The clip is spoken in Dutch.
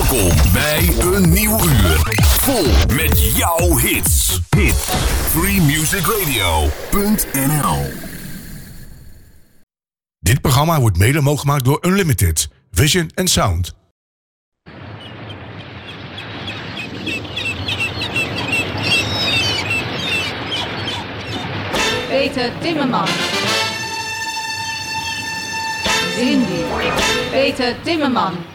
Welkom bij een nieuw uur. Vol met jouw hits. freemusicradio.nl. Dit programma wordt mede mogelijk gemaakt door Unlimited, Vision and Sound. Peter Timmerman. Cindy. Peter Timmerman.